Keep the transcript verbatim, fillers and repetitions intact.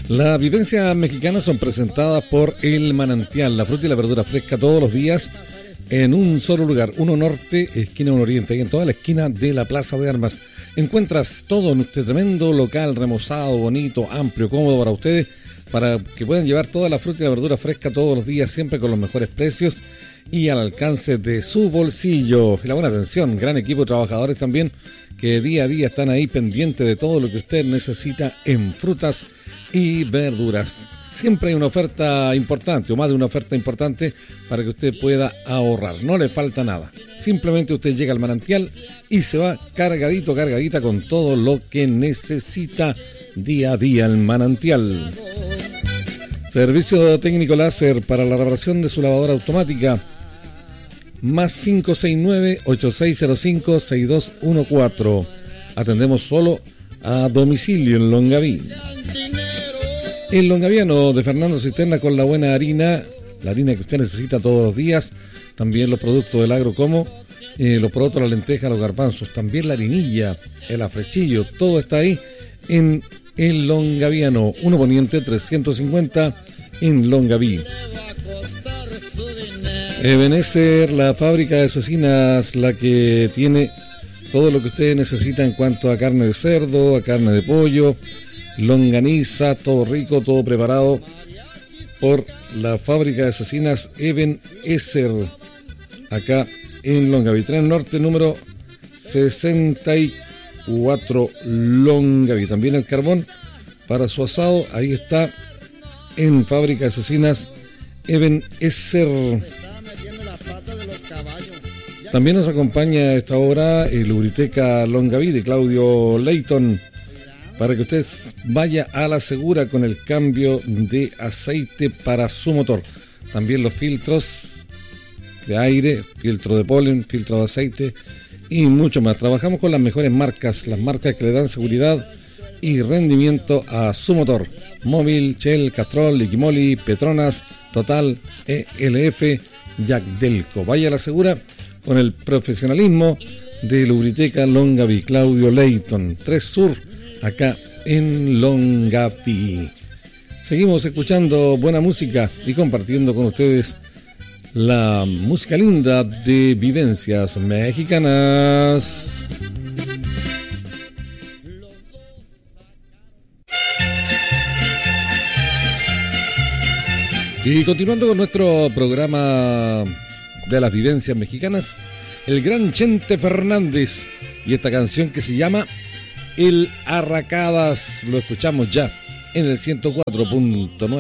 Las vivencias mexicanas son presentadas por El Manantial, la fruta y la verdura fresca todos los días en un solo lugar, uno norte, esquina uno oriente, y en toda la esquina de la Plaza de Armas. Encuentras todo en este tremendo local, remozado, bonito, amplio, cómodo para ustedes, para que puedan llevar toda la fruta y la verdura fresca todos los días, siempre con los mejores precios y al alcance de su bolsillo. Y la buena atención, gran equipo de trabajadores también, que día a día están ahí pendientes de todo lo que usted necesita en frutas y verduras. Siempre hay una oferta importante, o más de una oferta importante, para que usted pueda ahorrar. No le falta nada. Simplemente usted llega al Manantial y se va cargadito, cargadita con todo lo que necesita día a día el Manantial. Servicio técnico láser para la reparación de su lavadora automática. Más cinco seis nueve, ocho seis cero cinco, seis dos uno cuatro. Atendemos solo a domicilio en Longaví. El longaviano de Fernando Cisterna, con la buena harina, la harina que usted necesita todos los días. También los productos del agro como eh, los productos, la lenteja, los garbanzos, también la harinilla, el afrechillo, todo está ahí en el longaviano. uno Poniente trescientos cincuenta en Longaví. Ebenezer, la fábrica de cecinas, la que tiene todo lo que usted necesita en cuanto a carne de cerdo, a carne de pollo, longaniza, todo rico, todo preparado por la fábrica de cecinas Ebenezer, acá en Longaví. Tren Norte número sesenta y cuatro, Longaví. También el carbón para su asado, ahí está en fábrica de cecinas Ebenezer. También nos acompaña a esta hora el Lubriteca Longaví de Claudio Leighton, para que usted vaya a la segura con el cambio de aceite para su motor. También los filtros de aire, filtro de polen, filtro de aceite y mucho más. Trabajamos con las mejores marcas, las marcas que le dan seguridad y rendimiento a su motor. Móvil, Shell, Castrol, Liquimoli, Petronas, Total, E L F, Jack Delco. Vaya a la segura con el profesionalismo de Lubriteca Longaví, Claudio Leighton, tres Sur, acá en Longaví. Seguimos escuchando buena música y compartiendo con ustedes la música linda de vivencias mexicanas. Y continuando con nuestro programa de las vivencias mexicanas, el gran Chente Fernández y esta canción que se llama El Arracadas. Lo escuchamos ya en el ciento cuatro punto nueve.